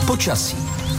Počasí.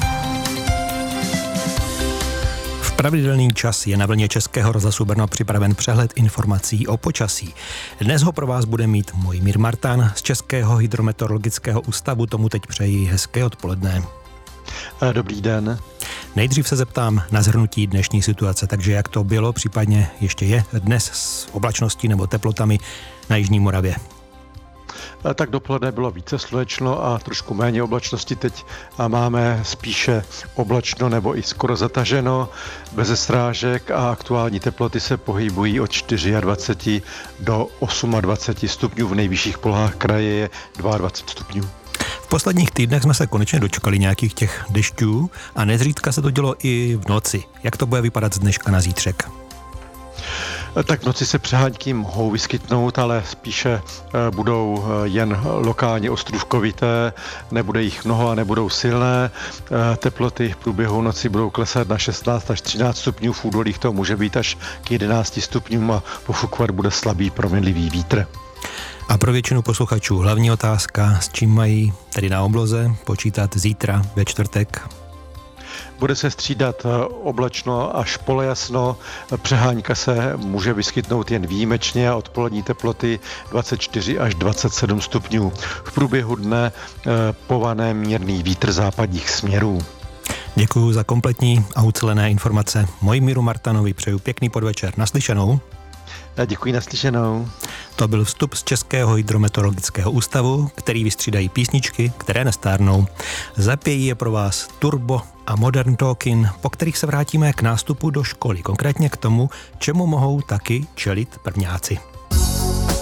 V pravidelný čas je na vlně Českého rozhlasu Brno připraven přehled informací o počasí. Dnes ho pro vás bude mít Mojmír Martan z Českého hydrometeorologického ústavu. Tomu teď přeji hezké odpoledne. Dobrý den. Nejdřív se zeptám na shrnutí dnešní situace, takže jak to bylo, případně ještě je dnes s oblačností nebo teplotami na jižní Moravě. Tak dopoledne bylo více slunečno a trošku méně oblačnosti. Teď máme spíše oblačno nebo i skoro zataženo, bez srážek a aktuální teploty se pohybují od 24 do 28 stupňů. V nejvyšších polohách kraje je 22 stupňů. V posledních týdnech jsme se konečně dočkali nějakých těch dešťů a nezřídka se to dělo i v noci. Jak to bude vypadat z dneška na zítřek? Tak v noci se přehánky mohou vyskytnout, ale spíše budou jen lokálně ostrůvkovité, nebude jich mnoho a nebudou silné. Teploty v průběhu noci budou klesat na 16 až 13 stupňů, v údolích to může být až k 11 stupňům a pofukovat bude slabý proměnlivý vítr. A pro většinu posluchačů hlavní otázka, s čím mají tedy na obloze počítat zítra ve čtvrtek? Bude se střídat oblačno až polojasno, přehánka se může vyskytnout jen výjimečně a odpolední teploty 24 až 27 stupňů. V průběhu dne povane mírný vítr západních směrů. Děkuji za kompletní a ucelené informace. Mojmíru Martanovi přeju pěkný podvečer. Naslyšenou. Děkuji, naslyšenou. To byl vstup z Českého hydrometeorologického ústavu, který vystřídají písničky, které nestárnou. Zapějí je pro vás Turbo a Modern Talking, po kterých se vrátíme k nástupu do školy, konkrétně k tomu, čemu mohou taky čelit prvňáci.